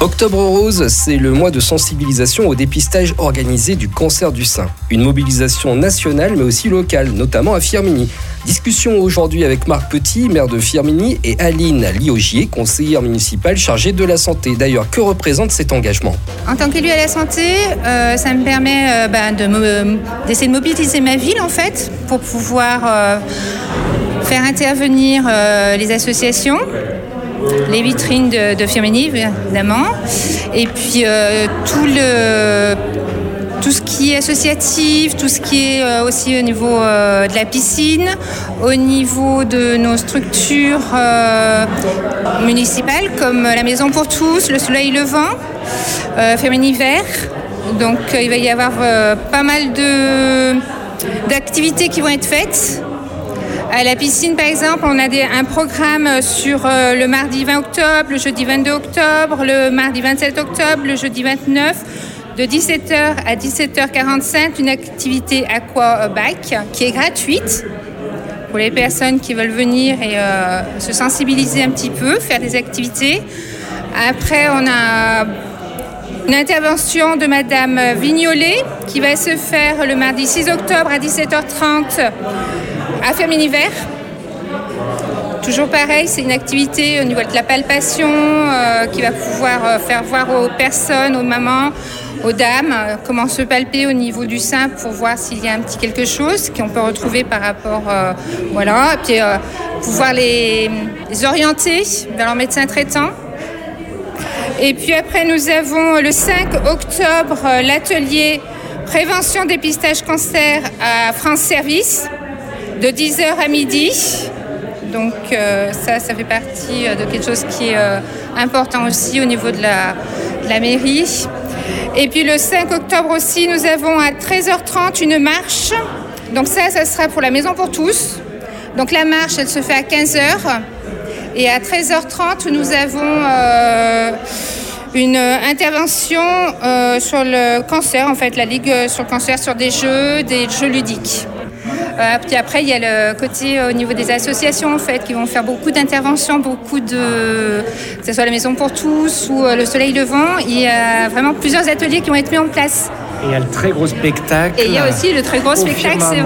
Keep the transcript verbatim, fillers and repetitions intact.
Octobre Rose, c'est le mois de sensibilisation au dépistage organisé du cancer du sein. Une mobilisation nationale mais aussi locale, notamment à Firminy. Discussion aujourd'hui avec Marc Petit, maire de Firminy, et Aline Liogier, conseillère municipale chargée de la santé. D'ailleurs, que représente cet engagement ? En tant qu'élue à la santé, euh, ça me permet euh, bah, de me, d'essayer de mobiliser ma ville en fait, pour pouvoir euh, faire intervenir euh, les associations, les vitrines de, de Firminy évidemment, et puis euh, tout le tout ce qui est associatif, tout ce qui est euh, aussi au niveau euh, de la piscine, au niveau de nos structures euh, municipales comme la Maison pour tous, le Soleil Levant, euh, Firminy Vert. Donc euh, il va y avoir euh, pas mal de d'activités qui vont être faites. À la piscine, par exemple, on a des, un programme sur euh, le mardi vingt octobre, le jeudi vingt-deux octobre, le mardi vingt-sept octobre, le jeudi vingt-neuf, de dix-sept heures à dix-sept heures quarante-cinq, une activité aquabac qui est gratuite pour les personnes qui veulent venir et euh, se sensibiliser un petit peu, faire des activités. Après, on a une intervention de Madame Vignolet qui va se faire le mardi six octobre à dix-sept heures trente à Firminy Vert. Toujours pareil, c'est une activité au niveau de la palpation euh, qui va pouvoir euh, faire voir aux personnes, aux mamans, aux dames, euh, comment se palper au niveau du sein pour voir s'il y a un petit quelque chose qu'on peut retrouver par rapport, euh, voilà, et puis euh, pouvoir les, les orienter vers leur médecin traitant. Et puis après, nous avons le cinq octobre euh, l'atelier prévention dépistage cancer à France Service de dix heures à midi. Donc euh, ça, ça fait partie de quelque chose qui est euh, important aussi au niveau de la, de la mairie. Et puis le cinq octobre aussi, nous avons à treize heures trente une marche. Donc ça, ça sera pour la Maison pour tous. Donc la marche, elle se fait à quinze heures. Et à treize heures trente, nous avons euh, une intervention euh, sur le cancer, en fait, la Ligue sur le cancer, sur des jeux, des jeux ludiques. Euh, puis après, il y a le côté euh, au niveau des associations en fait, qui vont faire beaucoup d'interventions, beaucoup de, que ce soit la Maison pour tous ou euh, le Soleil Levant. Il y a vraiment plusieurs ateliers qui vont être mis en place. Et il y a le très gros spectacle. Et il y a aussi le très gros spectacle, c'est